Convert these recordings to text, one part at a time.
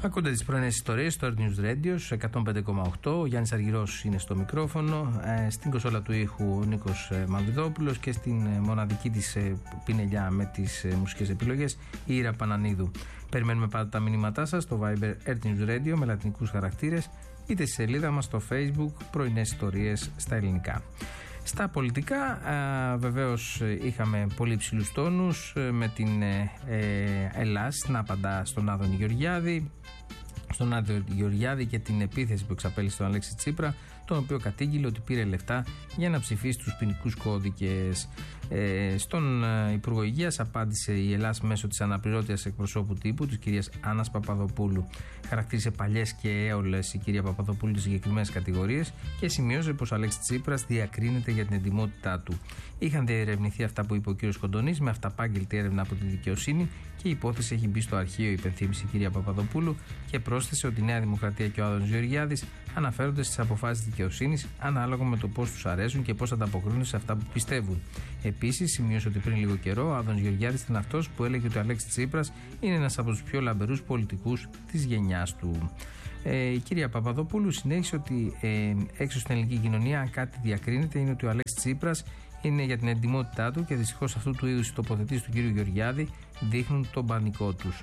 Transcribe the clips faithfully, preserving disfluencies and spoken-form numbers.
Ακούτε τις πρωινές ιστορίες στο Earth News Radio στους εκατόν πέντε κόμμα οκτώ. Ο Γιάννης Αργυρός είναι στο μικρόφωνο, ε, στην κονσόλα του ήχου ο Νίκος ε, Μανδιδόπουλος και στην ε, μοναδική της ε, πινελιά με τις ε, μουσικές επιλογές η Ήρα Πανανίδου. Περιμένουμε πάντα τα μηνύματά σας στο Viber Earth News Radio με λατινικούς χαρακτήρες, είτε στη σελίδα μας στο Facebook πρωινές ιστορίες στα ελληνικά. Στα πολιτικά, α, βεβαίως είχαμε πολύ ψηλούς τόνους με την ε, ε, Ελλάς να απαντά στον Άδωνη Γεωργιάδη, στον Άδωνη Γεωργιάδη και την επίθεση που εξαπέλυσε τον Αλέξη Τσίπρα, τον οποίο κατήγγειλε ότι πήρε λεφτά για να ψηφίσει τους ποινικούς κώδικες. Ε, στον ε, Υπουργό Υγείας απάντησε η Ελλάς μέσω της αναπληρώτριας εκπροσώπου τύπου, της κυρίας Άννας Παπαδοπούλου. Χαρακτήρισε παλιές και έολες η κυρία Παπαδοπούλου τις συγκεκριμένες κατηγορίες και σημείωσε πως ο Αλέξης Τσίπρας διακρίνεται για την εντιμότητά του. Είχαν διερευνηθεί αυτά που είπε ο κύριος Κοντονής με αυταπάγγελτη έρευνα από τη δικαιοσύνη και η υπόθεση έχει μπει στο αρχείο, υπενθύμησε η κυρία Παπαδοπούλου και πρόσθεσε ότι η Νέα Δημοκρατία και ο Άδωνης Γεωργιάδης αναφέρονται στις αποφάσεις της δικαιοσύνης ανάλογα με το πώς τους αρέσουν και πώς ανταποκρίνονται σε αυτά που πιστεύουν. Επίσης, σημείωσε ότι πριν λίγο καιρό ο Άδωνης Γεωργιάδης ήταν αυτός που έλεγε ότι ο Αλέξης Τσίπρας είναι ένας από τους πιο λαμπερούς πολιτικούς της γενιάς του. Ε, η κυρία Παπαδοπούλου συνέχισε ότι ε, έξω στην ελληνική κοινωνία, αν κάτι διακρίνεται, είναι ότι ο Αλέξης Τσίπρας είναι για την εντιμότητά του και δυστυχώς αυτού του είδους οι τοποθετήσεις του κύριου Γεωργιάδη δείχνουν τον πανικό τους.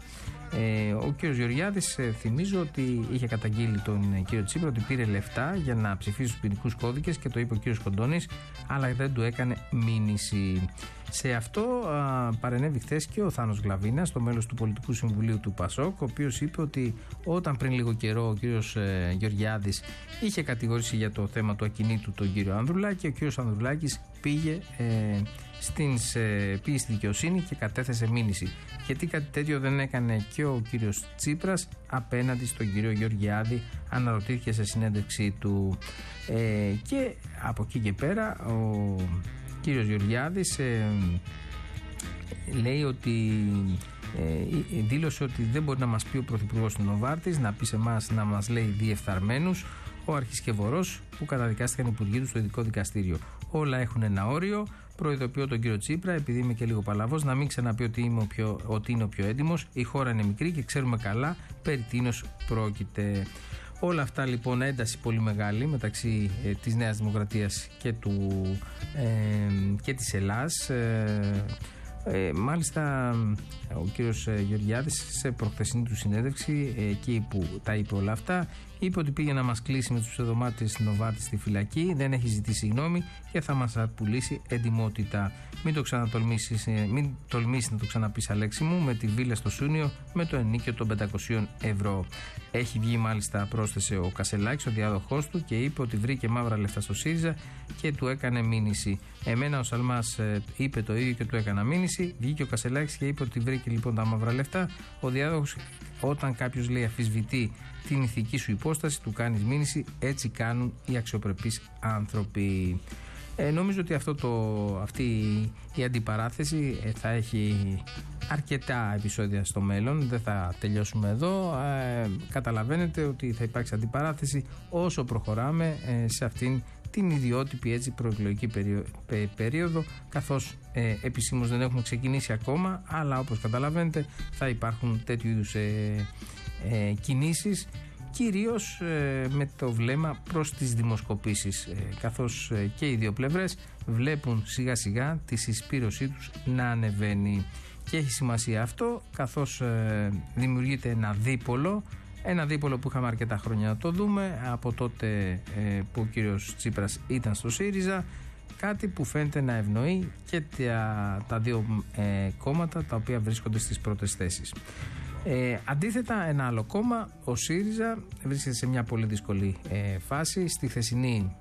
Ε, ο κύριος Γεωργιάδης, ε, θυμίζω ότι είχε καταγγείλει τον ε, κύριο Τσίπρα ότι πήρε λεφτά για να ψηφίσει τους ποινικούς κώδικες και το είπε ο κύριος Κοντώνης, αλλά δεν του έκανε μήνυση. Σε αυτό α, παρενέβη χθες και ο Θάνος Γλαβίνας, το μέλος του Πολιτικού Συμβουλίου του ΠΑΣΟΚ, ο οποίος είπε ότι όταν πριν λίγο καιρό ο κύριος ε, Γεωργιάδης είχε κατηγορήσει για το θέμα του ακινήτου τον κύριο Ανδρουλάκη, ο κύριος Ανδρουλάκης πήγε, ε, στην, σε, πήγε στη δικαιοσύνη και κατέθεσε μήνυση. Γιατί κάτι τέτοιο δεν έκανε και ο κύριος Τσίπρας απέναντι στον κύριο Γεωργιάδη, αναρωτήθηκε σε συνέντευξή του. Ε, και από εκεί και πέρα ο κύριος Γεωργιάδης ε, λέει ότι ε, δήλωσε ότι δεν μπορεί να μας πει ο Πρωθυπουργός του Νοβάρτης, να πει σε εμάς να μας λέει διεφθαρμένους, ο Αρχισκευωρός που καταδικάστηκαν οι υπουργοί του στο ειδικό δικαστήριο. Όλα έχουν ένα όριο. Προειδοποιώ τον κύριο Τσίπρα, επειδή είμαι και λίγο παλαβός, να μην ξαναπεί ότι, είμαι ο πιο, ότι είναι ο πιο έντιμος. Η χώρα είναι μικρή και ξέρουμε καλά περί τίνος πρόκειται. Όλα αυτά λοιπόν, ένταση πολύ μεγάλη μεταξύ ε, της Νέας Δημοκρατίας και, του, ε, και της Ελλάς. Ε, ε, μάλιστα ο κύριος Γεωργιάδης σε προχθεσινή του συνέντευξη, ε, εκεί που τα είπε όλα αυτά, είπε ότι πήγε να μας κλείσει με τους ψευδομάτες Νοβάρτη στη φυλακή, δεν έχει ζητήσει συγγνώμη και θα μας πουλήσει εντιμότητα. Μην το ξανατολμήσεις, μην τολμήσεις να το ξαναπείς, Αλέξη μου, με τη βίλα στο Σούνιο με το ενίκιο των πεντακόσια ευρώ. Έχει βγει, μάλιστα, πρόσθεσε ο Κασελάκης, ο διάδοχός του, και είπε ότι βρήκε μαύρα λεφτά στο ΣΥΡΙΖΑ και του έκανε μήνυση. Εμένα ο Σαλμάς ε, είπε το ίδιο και του έκανα μήνυση. Βγήκε ο Κασελάκης και είπε ότι βρήκε λοιπόν τα μαύρα λεφτά. Ο διάδοχος, όταν κάποιος λέει αφισβητεί την ηθική σου υπόσταση, του κάνεις μήνυση. Έτσι κάνουν οι αξιοπρεπείς άνθρωποι. Ε, νομίζω ότι αυτό το, αυτή η αντιπαράθεση ε, θα έχει αρκετά επεισόδια στο μέλλον. Δεν θα τελειώσουμε εδώ. Ε, καταλαβαίνετε ότι θα υπάρξει αντιπαράθεση όσο προχωράμε ε, σε αυτήν την ιδιότυπη έτσι προεκλογική περίοδο, πε, περίοδο καθώς ε, επισήμως δεν έχουμε ξεκινήσει ακόμα, αλλά όπως καταλαβαίνετε θα υπάρχουν τέτοιου είδους ε, ε, κινήσεις, κυρίως ε, με το βλέμμα προς τις δημοσκοπήσεις, ε, καθώς ε, και οι δύο πλευρές βλέπουν σιγά σιγά τη συσπήρωσή τους να ανεβαίνει. Και έχει σημασία αυτό, καθώς ε, δημιουργείται ένα δίπολο, ένα δίπολο που είχαμε αρκετά χρόνια να το δούμε, από τότε ε, που ο κύριος Τσίπρας ήταν στο ΣΥΡΙΖΑ, κάτι που φαίνεται να ευνοεί και τα, τα δύο ε, κόμματα τα οποία βρίσκονται στις πρώτες θέσεις. Ε, αντίθετα, ένα άλλο κόμμα, ο ΣΥΡΙΖΑ, βρίσκεται σε μια πολύ δύσκολη ε, φάση. Στη χθεσινή,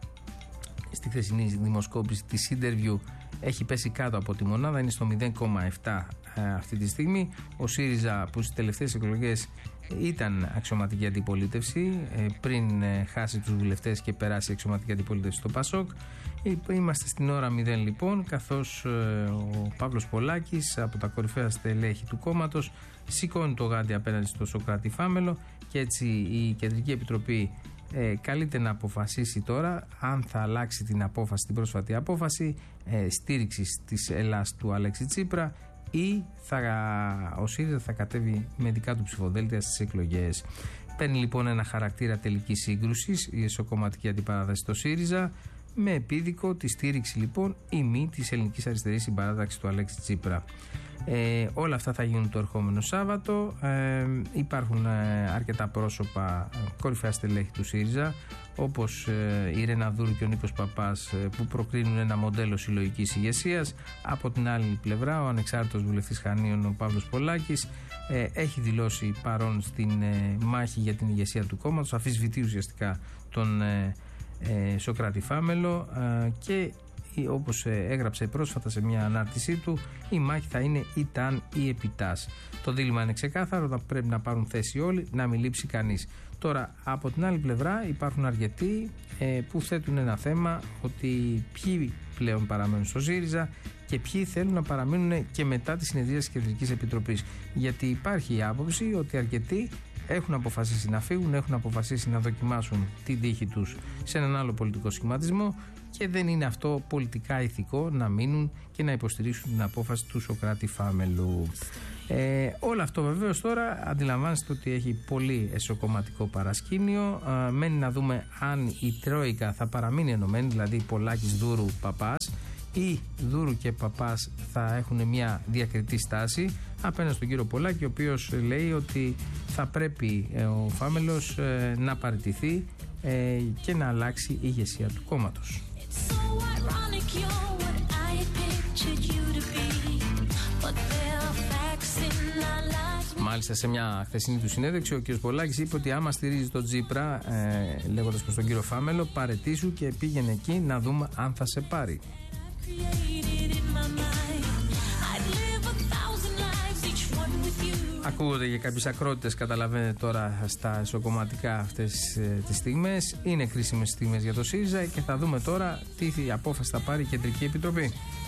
στη χθεσινή δημοσκόπηση της Interview έχει πέσει κάτω από τη μονάδα, είναι στο μηδέν κόμμα επτά ε, αυτή τη στιγμή. Ο ΣΥΡΙΖΑ, που στις τελευταίες εκλογές ήταν αξιωματική αντιπολίτευση, ε, πριν ε, χάσει τους βουλευτές και περάσει αξιωματική αντιπολίτευση στο ΠΑΣΟΚ. Είμαστε στην ώρα μηδέν λοιπόν, καθώς ε, ο Παύλος Πολάκης από τα κορυφαία στελέχη του κόμματος σηκώνει το γάντι απέναντι στο Σωκράτη Φάμελο, και έτσι η Κεντρική Επιτροπή ε, καλείται να αποφασίσει τώρα αν θα αλλάξει την απόφαση, την πρόσφατη απόφαση ε, στήριξης της Ελλάς του Αλέξη Τσίπρα, ή θα, ο ΣΥΡΙΖΑ θα κατέβει με δικά του ψηφοδέλτια στις εκλογές. Παίρνει λοιπόν ένα χαρακτήρα τελικής σύγκρουσης η εσωκομματική αντιπαράθεση στο ΣΥΡΙΖΑ, με επίδικο τη στήριξη λοιπόν ή μη της ελληνικής αριστερής συμπαράταξης του Αλέξη Τσίπρα. Ε, όλα αυτά θα γίνουν το ερχόμενο Σάββατο. Ε, υπάρχουν ε, αρκετά πρόσωπα, κορυφαία στελέχη του ΣΥΡΙΖΑ, όπως ε, η Ρένα Δούρου και ο Νίκος Παπάς, ε, που προκρίνουν ένα μοντέλο συλλογικής ηγεσίας. Από την άλλη πλευρά, ο ανεξάρτητος βουλευτής Χανίων, ο Παύλος Πολάκης, ε, έχει δηλώσει παρόν στην ε, μάχη για την ηγεσία του κόμματος, αφισβητεί ουσιαστικά τον ε, ε, Σωκράτη Φάμελο, ε, και όπως έγραψε πρόσφατα σε μια ανάρτησή του, η μάχη θα είναι ή ταν ή επιτάς. Το δίλημμα είναι ξεκάθαρο, θα πρέπει να πάρουν θέση όλοι, να μην λείψει κανείς. Τώρα, από την άλλη πλευρά υπάρχουν αρκετοί ε, που θέτουν ένα θέμα, ότι ποιοι πλέον παραμένουν στο ΣΥΡΙΖΑ και ποιοι θέλουν να παραμείνουν και μετά τη συνεδρία της Κεντρικής Επιτροπής. Γιατί υπάρχει η άποψη ότι αρκετοί έχουν αποφασίσει να φύγουν, έχουν αποφασίσει να δοκιμάσουν την τύχη τους σε έναν άλλο πολιτικό σχηματισμό και δεν είναι αυτό πολιτικά ηθικό να μείνουν και να υποστηρίξουν την απόφαση του Σωκράτη Φάμελου. Ε, όλο αυτό βεβαίως τώρα αντιλαμβάνεστε ότι έχει πολύ εσωκομματικό παρασκήνιο. Ε, μένει να δούμε αν η Τρόικα θα παραμείνει ενωμένη, δηλαδή Πολάκης, Δούρου, Παπάς, ή Δούρου και Παπάς θα έχουν μια διακριτή στάση απέναντι στον κύριο Πολάκη, ο οποίος λέει ότι θα πρέπει ε, ο Φάμελος ε, να παραιτηθεί ε, και να αλλάξει η ηγεσία του κόμματος. Μάλιστα, σε μια χθεσινή του συνέντευξη, ο κ. Πολάκης είπε ότι άμα στηρίζει τον Τσίπρα, ε, λέγοντας προς τον κύριο Φάμελο, παραιτήσου και πήγαινε εκεί να δούμε αν θα σε πάρει. Ακούγονται και κάποιες ακρότητες, καταλαβαίνετε τώρα, στα εσωκομματικά αυτές ε, τις στιγμές. Είναι κρίσιμες στιγμές για το ΣΥΡΙΖΑ και θα δούμε τώρα τι απόφαση θα πάρει η Κεντρική Επιτροπή.